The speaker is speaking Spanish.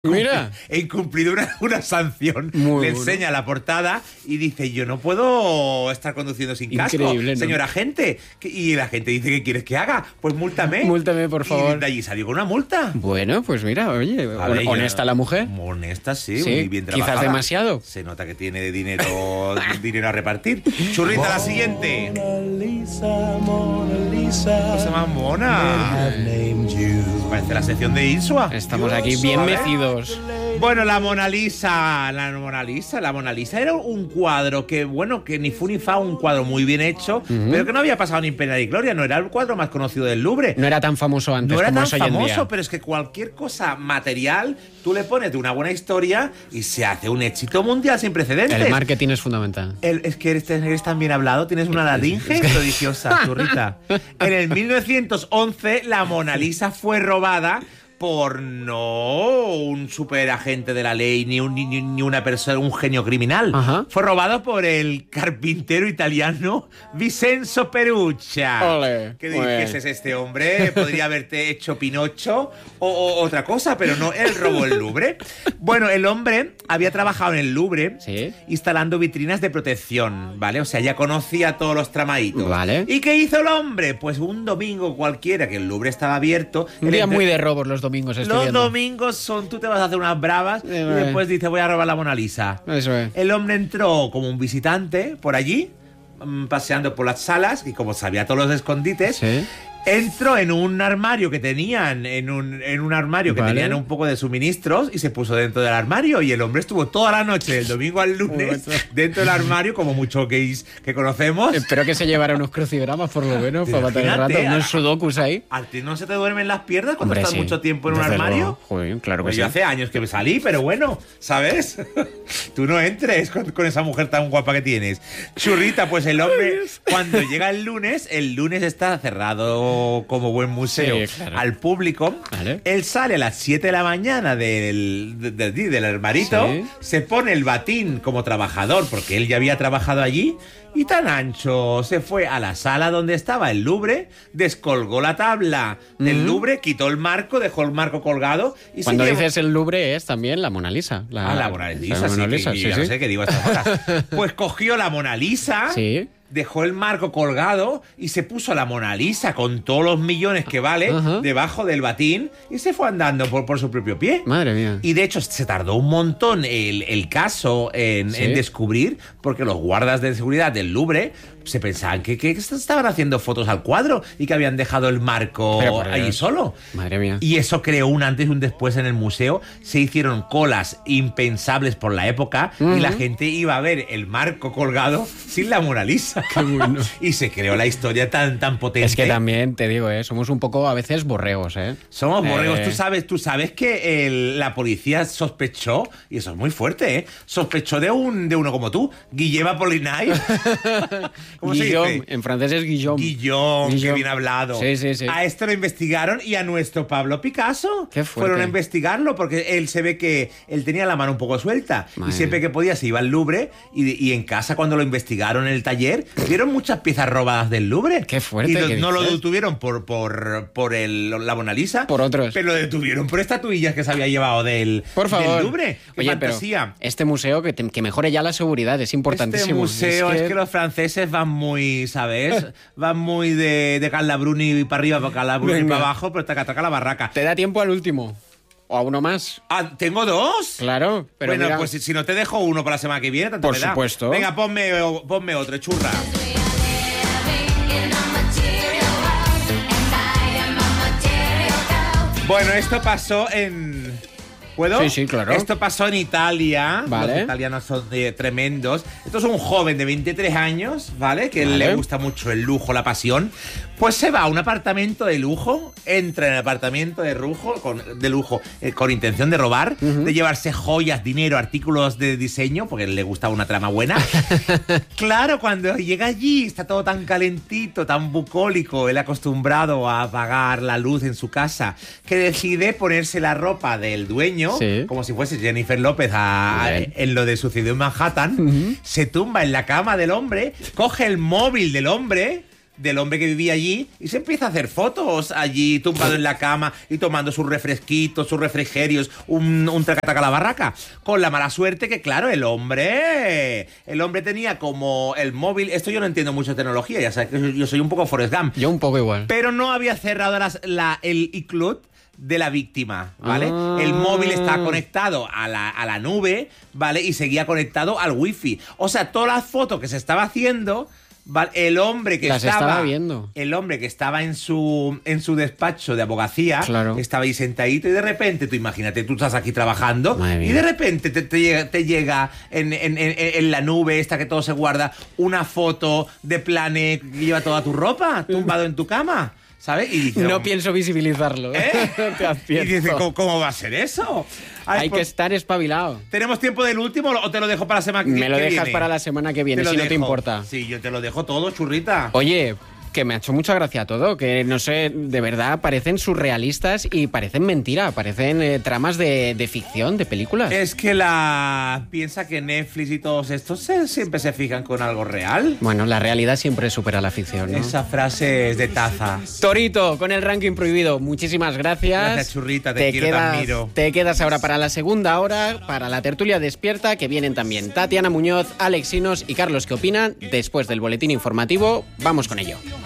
Mira. He incumplido una sanción. Muy Le bueno. enseña la portada y dice, yo no puedo estar conduciendo sin casco, Increíble, ¿no? señor agente. Y la gente dice, ¿qué quieres que haga? Pues múltame. Múltame, por favor. Y de allí salió con una multa. Bueno, pues mira, oye, A ver, honesta la mujer. Honesta, sí, Sí, muy bien quizás trabajada. demasiado. Se nota que tiene dinero a repartir. Churrita, la siguiente. Mona Lisa, Se llama Mona. I've named you. Parece la sección de Insua. Estamos aquí bien mecidos. Bueno, la Mona Lisa era un cuadro que, bueno, que ni fu ni fa, un cuadro muy bien hecho, pero que no había pasado ni pena ni gloria, no era el cuadro más conocido del Louvre. No era tan famoso antes No era como tan es hoy en famoso, día. pero es que cualquier cosa material, tú le pones de una buena historia y se hace un éxito mundial sin precedentes. El marketing es fundamental. Es que eres tan bien hablado, tienes una laringe prodigiosa, churrita. En el 1911, la Mona Lisa fue robada por no un superagente de la ley ni una persona, un genio criminal. Ajá. Fue robado por el carpintero italiano Vincenzo Peruccia. Ole, ¿Qué bueno. dices, es este hombre? Podría haberte hecho Pinocho o otra cosa, pero no, él robó el Louvre. Bueno, el hombre había trabajado en el Louvre Sí. instalando vitrinas de protección, ¿vale? O sea, ya conocía todos los tramaditos. Vale. ¿Y qué hizo el hombre? Pues un domingo cualquiera, que el Louvre estaba abierto. Un él día entre- muy de robos los domingos, estoy Los viendo. domingos son, tú te vas a hacer unas bravas y vale. después dices, voy a robar la Mona Lisa. Eso es. El hombre entró como un visitante por allí, paseando por las salas, y como sabía todos los escondites, Sí. entró en un armario que tenían, en un armario que Vale. tenían un poco de suministros, y se puso dentro del armario, y el hombre estuvo toda la noche, del domingo al lunes, dentro del armario, como muchos gays que conocemos. Espero que se llevara unos crucigramas por lo menos para matar el Imagínate, rato. Unos sudokus ahí. ¿A ti no se te duermen las piernas cuando Hombre, estás sí. mucho tiempo en un Desde armario? luego. Joder, claro que Pues sí. yo hace años que me salí, pero bueno, ¿sabes? Tú no entres con esa mujer tan guapa que tienes. Churrita, pues el hombre, cuando llega el lunes está cerrado como buen museo Sí, claro. al público. Vale. Él sale a las 7 de la mañana del armarito, Sí. se pone el batín como trabajador, porque él ya había trabajado allí, y tan ancho se fue a la sala donde estaba el Louvre, descolgó la tabla del Louvre, quitó el marco, dejó el marco colgado y Cuando se llevó... dices el Louvre es también la Mona Lisa. La Mona Lisa, la sí, Mona que Lisa, yo sí, ya sí. no sé qué digo a estas horas. Pues cogió la Mona Lisa, Sí. dejó el marco colgado y se puso la Mona Lisa con todos los millones que vale Ajá. debajo del batín y se fue andando por su propio pie. Madre mía. Y de hecho se tardó un montón el caso en Sí. descubrir, porque los guardas de seguridad del Louvre se pensaban que estaban haciendo fotos al cuadro y que habían dejado el marco Pero por allí Dios. solo. Madre mía. Y eso creó un antes y un después en el museo. Se hicieron colas impensables por la época y la gente iba a ver el marco colgado sin la Mona Lisa. Qué bueno. Y se creó la historia tan potente. Es que también, te digo, somos un poco a veces borregos, ¿eh? Somos borregos. Eh. Tú sabes que la policía sospechó, y eso es muy fuerte, ¿eh? Sospechó de uno como tú, Guillem Apollinaire. ¿Cómo se Guillaume, dice? en francés es Guillaume. Guillaume, qué Guillaume. bien hablado. Sí, sí, sí. A esto lo investigaron y a nuestro Pablo Picasso Qué fuerte. fueron a investigarlo porque él se ve que él tenía la mano un poco suelta Madre y siempre que podía se iba al Louvre y en casa cuando lo investigaron en el taller vieron muchas piezas robadas del Louvre. Qué fuerte, Y ¿qué no lo dices? detuvieron por la Mona Lisa. Por otros. Pero lo detuvieron por estatuillas que se había llevado del Por favor. del Louvre. Qué Oye, fantasía. pero este museo que mejore ya la seguridad es importantísimo. Este museo es que los franceses van muy, ¿sabes? Van muy de Carla Bruni para arriba, para Carla Bruni Venga. para abajo, pero taca la barraca. ¿Te da tiempo al último? ¿O a uno más? Ah, ¿tengo dos? Claro, pero bueno, mira, pues si no te dejo uno para la semana que viene, tanto Por me da. supuesto. Venga, ponme otro, churra. Bueno, esto pasó en... ¿Puedo? Sí, sí, claro. Esto pasó en Italia. Vale. Los italianos son tremendos. Esto es un joven de 23 años, ¿vale? Que Vale. le gusta mucho el lujo, la pasión. Pues se va a un apartamento de lujo, entra en el apartamento de lujo, con intención de robar, de llevarse joyas, dinero, artículos de diseño, porque le gustaba una trama buena. Claro, cuando llega allí está todo tan calentito, tan bucólico, él acostumbrado a apagar la luz en su casa, que decide ponerse la ropa del dueño, Sí. como si fuese Jennifer López Bien. en lo de Sucedió en Manhattan, se tumba en la cama del hombre, coge el móvil del hombre, del hombre que vivía allí y se empieza a hacer fotos allí tumbado en la cama y tomando sus refresquitos, sus refrigerios, un tracataca a la barraca. Con la mala suerte que, claro, el hombre tenía como el móvil. Esto yo no entiendo mucho de tecnología, ya sabes que yo soy un poco Forrest Gump. Yo un poco igual. Pero no había cerrado el iCloud de la víctima, ¿vale? El móvil estaba conectado a la nube, ¿vale? Y seguía conectado al wifi. O sea, todas las fotos que se estaba haciendo, ¿vale? El hombre que estaba viendo. El hombre que estaba en su despacho de abogacía, claro, estaba ahí sentadito y de repente, tú imagínate, tú estás aquí trabajando y de repente te llega en la nube esta que todo se guarda una foto de Planet que lleva toda tu ropa tumbado en tu cama. ¿Sabes? Y dice, no pienso visibilizarlo. Te advierto. Y dice, ¿cómo va a ser eso? Hay que estar espabilado. ¿Tenemos tiempo del último o te lo dejo para la semana que viene? Me lo dejas para la semana que viene, si no te importa. Sí, yo te lo dejo todo, churrita. Oye, que me ha hecho mucha gracia todo, que no sé, de verdad parecen surrealistas y parecen mentira, parecen tramas de ficción, de películas. Es que piensa que Netflix y todos estos siempre se fijan con algo real. Bueno, la realidad siempre supera la ficción, ¿no? Esa frase es de taza. Torito, con el ranking prohibido, muchísimas gracias. Gracias, churrita, te quiero, te admiro. Te quedas ahora para la segunda hora, para la tertulia despierta, que vienen también Tatiana Muñoz, Alex Sinos y Carlos, ¿qué opinan? Después del boletín informativo, vamos con ello.